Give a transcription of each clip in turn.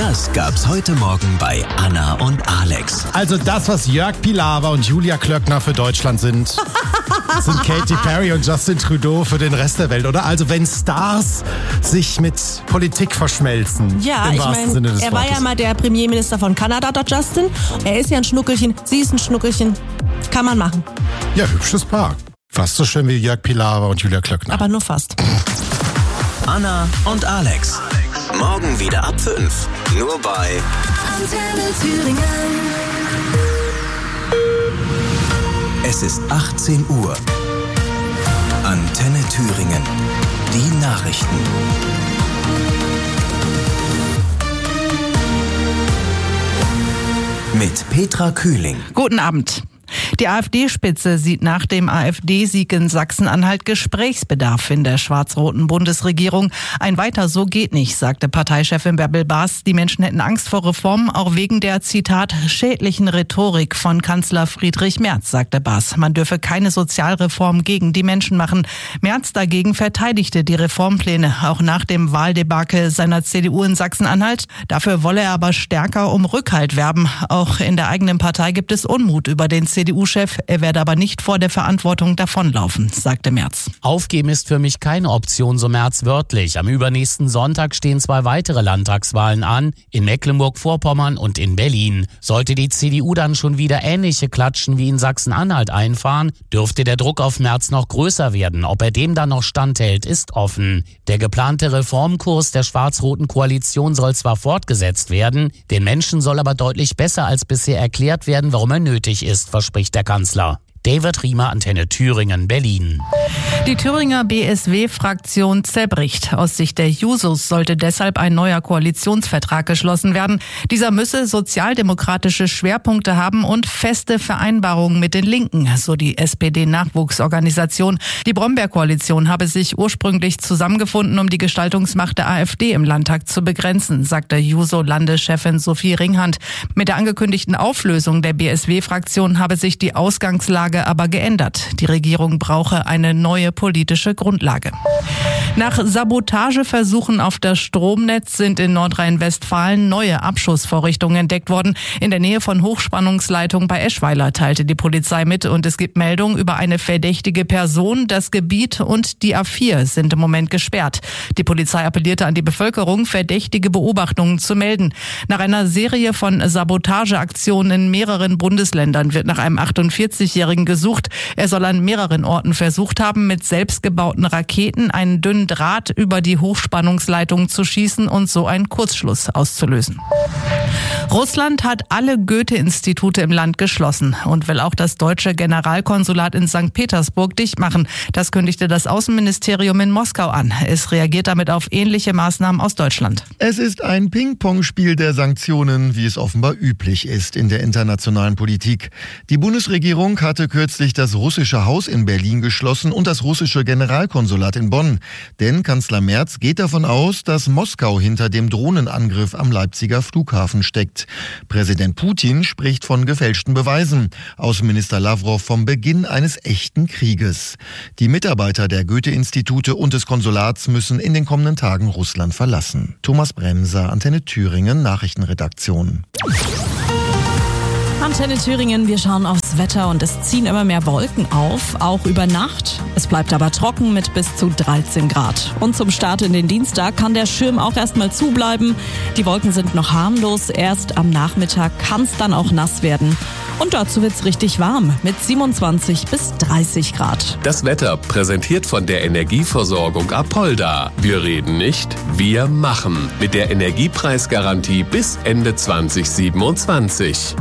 Das gab's heute Morgen bei Anna und Alex. Also das, was Jörg Pilawa und Julia Klöckner für Deutschland sind Katy Perry und Justin Trudeau für den Rest der Welt, oder? Also wenn Stars sich mit Politik verschmelzen. Ja, im ich wahrsten Sinne meine, des er war Wortes. ja mal der Premierminister von Kanada, der Justin. Er ist ja ein Schnuckelchen, sie ist ein Schnuckelchen. Kann man machen. Ja, hübsches Paar. Fast so schön wie Jörg Pilawa und Julia Klöckner. Aber nur fast. Anna und Alex. Morgen wieder ab 5. Nur bei Antenne Thüringen. Es ist 18 Uhr. Antenne Thüringen. Die Nachrichten. Mit Petra Kühling. Guten Abend. Die AfD-Spitze sieht nach dem AfD-Sieg in Sachsen-Anhalt Gesprächsbedarf in der schwarz-roten Bundesregierung. Ein Weiter so geht nicht, sagte Parteichefin Bärbel Baas. Die Menschen hätten Angst vor Reformen, auch wegen der, Zitat, schädlichen Rhetorik von Kanzler Friedrich Merz, sagte Baas. Man dürfe keine Sozialreform gegen die Menschen machen. Merz dagegen verteidigte die Reformpläne, auch nach dem Wahldebakel seiner CDU in Sachsen-Anhalt. Dafür wolle er aber stärker um Rückhalt werben. Auch in der eigenen Partei gibt es Unmut über den CDU-Chef, er werde aber nicht vor der Verantwortung davonlaufen, sagte Merz. Aufgeben ist für mich keine Option, so Merz wörtlich. Am übernächsten Sonntag stehen 2 weitere Landtagswahlen an, in Mecklenburg-Vorpommern und in Berlin. Sollte die CDU dann schon wieder ähnliche Klatschen wie in Sachsen-Anhalt einfahren, dürfte der Druck auf Merz noch größer werden. Ob er dem dann noch standhält, ist offen. Der geplante Reformkurs der schwarz-roten Koalition soll zwar fortgesetzt werden, den Menschen soll aber deutlich besser als bisher erklärt werden, warum er nötig ist, verspricht der Kanzler. David Riemer, Antenne Thüringen, Berlin. Die Thüringer BSW-Fraktion zerbricht. Aus Sicht der Jusos sollte deshalb ein neuer Koalitionsvertrag geschlossen werden. Dieser müsse sozialdemokratische Schwerpunkte haben und feste Vereinbarungen mit den Linken, so die SPD-Nachwuchsorganisation. Die Brombeer-Koalition habe sich ursprünglich zusammengefunden, um die Gestaltungsmacht der AfD im Landtag zu begrenzen, sagte Juso-Landeschefin Sophie Ringhand. Mit der angekündigten Auflösung der BSW-Fraktion habe sich die Ausgangslage aber geändert. Die Regierung brauche eine neue politische Grundlage. Nach Sabotageversuchen auf das Stromnetz sind in Nordrhein-Westfalen neue Abschussvorrichtungen entdeckt worden. In der Nähe von Hochspannungsleitung bei Eschweiler teilte die Polizei mit und es gibt Meldungen über eine verdächtige Person. Das Gebiet und die A4 sind im Moment gesperrt. Die Polizei appellierte an die Bevölkerung, verdächtige Beobachtungen zu melden. Nach einer Serie von Sabotageaktionen in mehreren Bundesländern wird nach einem 48-Jährigen gesucht. Er soll an mehreren Orten versucht haben, mit selbstgebauten Raketen einen dünnen Draht über die Hochspannungsleitung zu schießen und so einen Kurzschluss auszulösen. Russland hat alle Goethe-Institute im Land geschlossen und will auch das deutsche Generalkonsulat in St. Petersburg dicht machen. Das kündigte das Außenministerium in Moskau an. Es reagiert damit auf ähnliche Maßnahmen aus Deutschland. Es ist ein Ping-Pong-Spiel der Sanktionen, wie es offenbar üblich ist in der internationalen Politik. Die Bundesregierung hatte kürzlich das russische Haus in Berlin geschlossen und das russische Generalkonsulat in Bonn. Denn Kanzler Merz geht davon aus, dass Moskau hinter dem Drohnenangriff am Leipziger Flughafen steckt. Präsident Putin spricht von gefälschten Beweisen. Außenminister Lavrov vom Beginn eines echten Krieges. Die Mitarbeiter der Goethe-Institute und des Konsulats müssen in den kommenden Tagen Russland verlassen. Thomas Bremser, Antenne Thüringen, Nachrichtenredaktion. Antenne Thüringen, wir schauen aufs Wetter und es ziehen immer mehr Wolken auf, auch über Nacht. Es bleibt aber trocken mit bis zu 13 Grad. Und zum Start in den Dienstag kann der Schirm auch erstmal zubleiben. Die Wolken sind noch harmlos, erst am Nachmittag kann es dann auch nass werden. Und dazu wird's richtig warm mit 27 bis 30 Grad. Das Wetter präsentiert von der Energieversorgung Apolda. Wir reden nicht, wir machen. Mit der Energiepreisgarantie bis Ende 2027.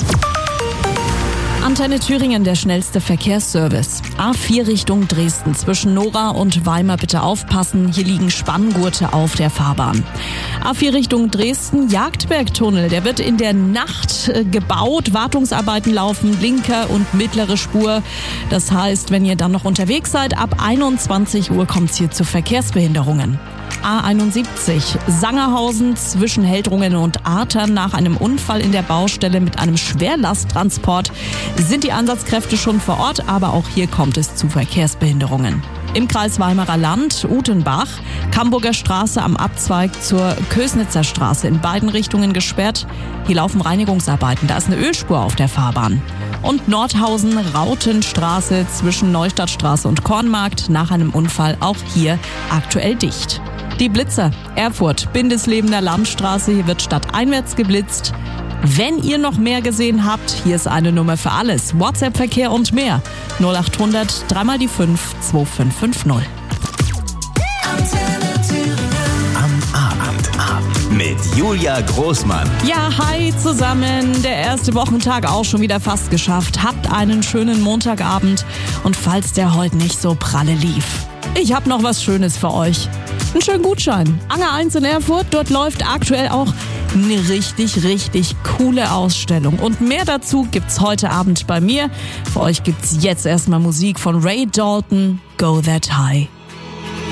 Antenne Thüringen, der schnellste Verkehrsservice. A4 Richtung Dresden. Zwischen Nora und Weimar bitte aufpassen. Hier liegen Spanngurte auf der Fahrbahn. A4 Richtung Dresden, Jagdbergtunnel. Der wird in der Nacht gebaut. Wartungsarbeiten laufen, linke und mittlere Spur. Das heißt, wenn ihr dann noch unterwegs seid, ab 21 Uhr kommt es hier zu Verkehrsbehinderungen. A71 Sangerhausen zwischen Heldrungen und Artern. Nach einem Unfall in der Baustelle mit einem Schwerlasttransport sind die Einsatzkräfte schon vor Ort, aber auch hier kommt es zu Verkehrsbehinderungen. Im Kreis Weimarer Land, Utenbach, Camburger Straße am Abzweig zur Kösnitzer Straße in beiden Richtungen gesperrt. Hier laufen Reinigungsarbeiten, da ist eine Ölspur auf der Fahrbahn. Und Nordhausen, Rautenstraße zwischen Neustadtstraße und Kornmarkt, nach einem Unfall auch hier aktuell dicht. Die Blitzer, Erfurt, Bindeslebener Landstraße, hier wird stadteinwärts geblitzt. Wenn ihr noch mehr gesehen habt, hier ist eine Nummer für alles. WhatsApp-Verkehr und mehr. 0800 3 die 5 2550. Am Abend mit Julia Großmann. Ja, hi zusammen. Der erste Wochentag auch schon wieder fast geschafft. Habt einen schönen Montagabend. Und falls der heute nicht so pralle lief, ich habe noch was Schönes für euch. Einen schönen Gutschein. Anger 1 in Erfurt, dort läuft aktuell auch eine richtig coole Ausstellung. Und mehr dazu gibt's heute Abend bei mir. Für euch gibt's jetzt erstmal Musik von Ray Dalton, Go That High.